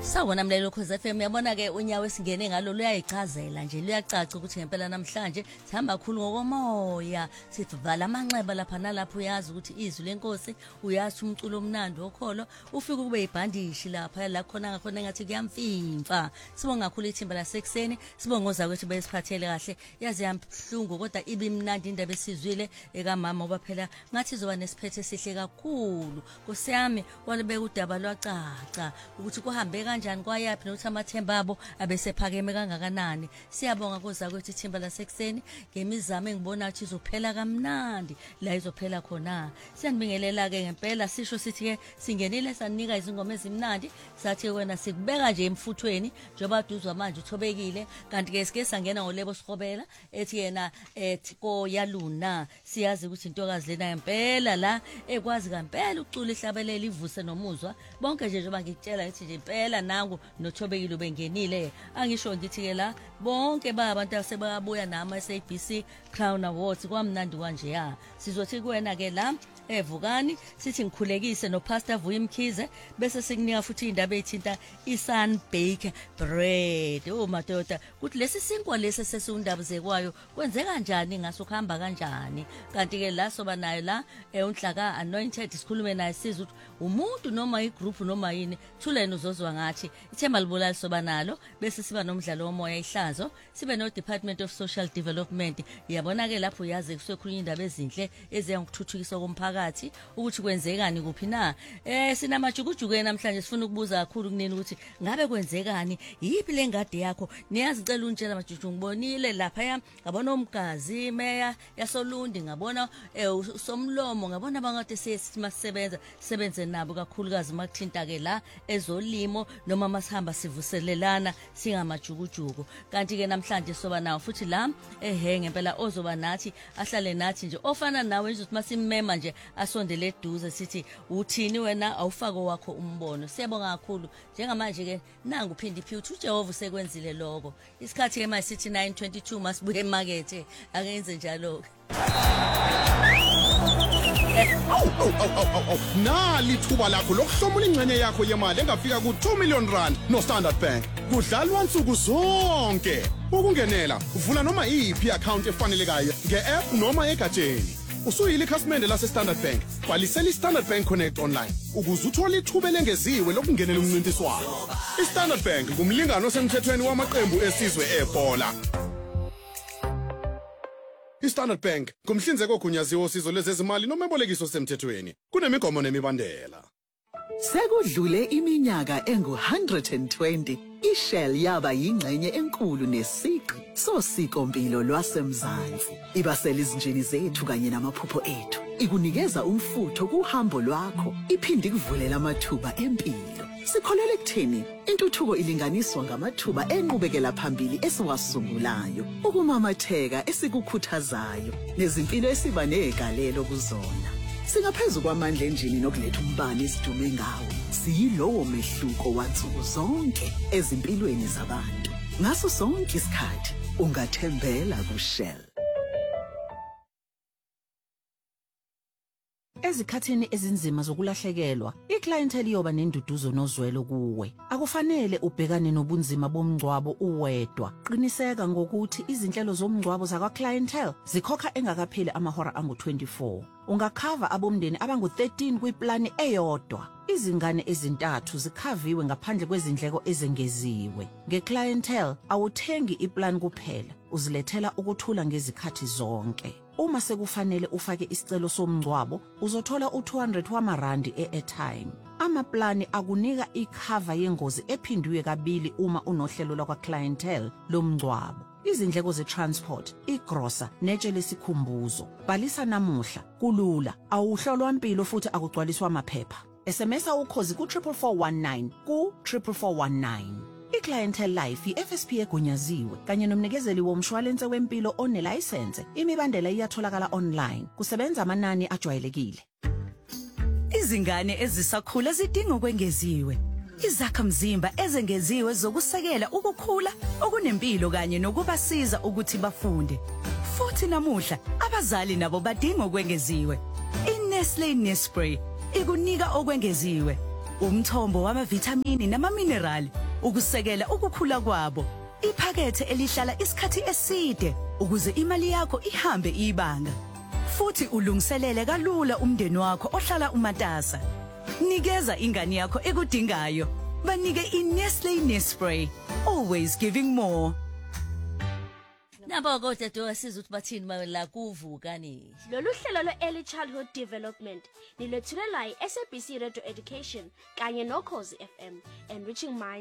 Sawona mlelo Khosi FM yabona ke unyawo esingene ngalo luyayichazela nje luyacaca ukuthi ngempela namhlanje sihamba kakhulu ngokomoya sivala amanxeba lapha nalapho uyazi ukuthi izwi lenkosi uyazi umculo omnandi okholo ufike kube ibhandishi lapha la khona ngakhona engathi kuyamfimfa sibonga kakhulu ithimba lasekuseni sibongoza ukuthi besiphathele kahle yazi yamhlungu kodwa ibimnandi indaba esizwile ekamama oba phela ngathi izoba nesiphethe esihle kakhulu kusiyami walibeka udaba lwacaca ukuthi kuhambe kanjani kwayaphi nokuthi amathemba abo abesephakeme kangakanani. Siyabonga koza ukuthi ithimba lasekuseni ngemizamo engibona ukuthi izophela kamnandi la izophela khona. Siyanibingelela ke ngempela sisho sithi ke singenile sanika izingoma ezimnandi sathi wena sikubeka nje emfuthweni njoba duzwa manje uthobekile kanti ke sike sangena ngolebo sikhobela ethi yena ko yaluna siyazi ukuthi intokazi lena ngempela la ekwazi kampela ukucula ihlabelela ivuse nomuzwa bonke nje njoba ngikutshela ukuthi nje impela nangu nothobekile bengenile angisho ngithi ke la bonke babantu asebabuya nama SABC Crown Awards kwamnandi kanje ya sizothi kuwena ke la evukani sithi ngikhulekise no Pastor Vuyi Mkhize bese sikunika futhi indaba ethinta iSun Bake Bread. Oh madoda kuthi lesi sinkwa lesi sesundaba zekwayo kwenze kanjani ngaso kuhamba kanjani kanti ke la soba nayo la unhlaka anointed sikhulume naye siza ukuthi umuntu noma igroup noma yini thuleni uzozwa ngathi ithemba libulali soba nalo bese siba nomdlalo womoya ihlazo sibe no Department of Social Development yabona ke lapho yazi kusekhulunywa indaba ezinhle eziyangithuthukisa komphakathi ukuthi kwenzekani kuphi na sinamajukujuku namhlanje sifuna ukubuza kakhulu kunini ukuthi ngabe kwenzekani yipi lengadi yakho niyazicela unitshela majukujuku ngibonile lapha ngabona umgazi meya yaSolundi ngabona somlomo ngabona abangade sesisebenza sebenze nabo kakhulukazi makuthinta ke la ezolimo noma masihamba sivuselelana singamajukujuku kanti ke namhlanje soba nawo futhi la ngempela ozoba nathi ahlale nathi nje ofana nawe nje ukuthi masimema nje asondele eduze sithi uthini wena awufako wakho umbono. Siyabonga kakhulu njengamanje ke nangu phindi uthi uJehova usekwenzile lokho isikhathi ke manje sithi 9:22 masibuye emakethe akenze njalo nali thuba lakho lokuhlomula ingcenye yakho yemali engafika ku2 million rand no Standard Bank kudlalwa nsuku zonke ukungenela uvula noma iyiphi account efanelekayo ngeapp noma egatsheni usuyile ikhasimende lase Standard Bank bhalisela iStandard Bank Connect online ukuze uthole ithuba lengeziwe lokungenela umncintiswano. iStandard Bank ngumlingano osemthethweni wamaqembu esizwe ebhola. iStandard Bank ngumhlinzeki ogunyaziwe osizo lezezimali noma ebolekiso semthethweni kunemigomo nemibandela. Sekudlule iminyaka engu120 iShell yaba yingxenye enkulu nesiqi sosikompilo lwasemzansi ibasela izinjini zethu kanye namaphupho ethu ikunikeza umfutho kuhambo lwakho iphindi kuvulela amathuba empilo. Sikholele ekutheni intuthuko ilinganiswa ngamathuba enqubekela phambili esiwasungulayo ukumamatheka esikukhuthazayo nezimpilo esiba negalelo kuzona. Singaphezulu kwamandla enjini nokuletha umbani isidume ngawo siyilowo mehluko wansuku zonke ezimpilweni zabantu ngaso sonke isikhathi ungathembela kuShell. Ezikhathini ezinzima zokulahlekelwa, iclientele iyoba nenduduzo nozwelo kuwe. Akufanele ubhekane nobunzima bomngcwabo uwedwa. Qiniseka ngokuthi izinhlelo zomngcwabo zakwa-clientele zikhokha engakapheli amahora angu-24. Ungakhava abomndeni abangu-13 kwiplani eyodwa. Izingane ezintathu zikhaviwe ngaphandle kwezindleko ezengeziwe. Nge-clientele awuthengi iplan kuphela, uzilethela ukuthula ngezikhathi zonke. Uma sekufanele ufake isicelo somngcwabo, uzothola u200 wamarandi e-airtime. Amaplani akunika ikhava yengozi ephindwe kabili uma unohlelo lakwa-clientele lomngcwabo. Izindleko ze-transport, igrosa, netshe lesikhumbuzo. Bhalisa namuhla, kulula, awuhlolwa impilo futhi akugcwaliswa amaphepha. SMSa ukhozi ku-44419 ku-44419. iClientele Life i-FSP egunyaziwe kanye nomnikezeli womshwalense wempilo onelayisense. Imibandela iyatholakala online. Kusebenza amanani ajwayelekile. Izingane ezisakhula zidinga ukwengeziwe. Izakhamzimba ezengeziwe zokusekela ukukhula okunempilo kanye nokubasiza ukuthi bafunde. Futhi namuhla abazali nabo badinga ukwengeziwe. iNestlé Nespray ikunika okwengeziwe. umthombo wamavithamini namaminerali ukusekela ukukhula kwabo. Iphakethe elihlala isikhathi eside ukuze imali yakho ihambe ibanga. Futhi ulungiselele kalula umndeni wakho ohlala umatasa. Nikeza ingane yakho ekudingayo. Banike iNestle Nespray, always giving more. Nabo kodwa siza ukuthi bathini la kuvuka ni. Lolu hlelo lwe-Early Childhood Development lilethulelwa yi-SABC Radio Education kanye noKhozi FM, Enriching Minds.